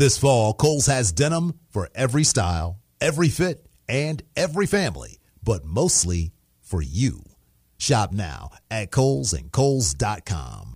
This fall, Kohl's has denim for every style, every fit, and every family, but mostly for you. Shop now at Kohl's and Kohl's.com.